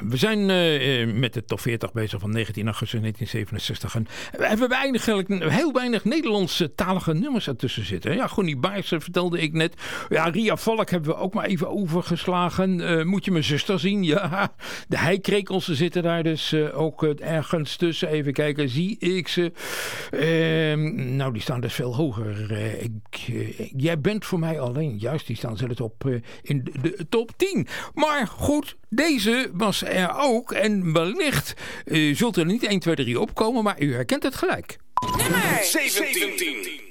we zijn met de top 40 bezig van 19 augustus 1967. En we hebben eigenlijk heel weinig Nederlandstalige nummers ertussen zitten. Ja, Gonnie Baars vertelde ik net. Ja, Ria Valk hebben we ook maar even overgeslagen. Moet je mijn zuster zien? Ja, de heikrekels zitten daar dus ook ergens tussen. Even kijken, zie ik ze? Nou, die staan dus veel hoger. Jij bent voor mij alleen. Juist, die staan zelfs op in de top 10. Maar goed, deze was er ook. En wellicht zult er niet 1, 2, 3 opkomen, maar u herkent het gelijk. Nummer 17.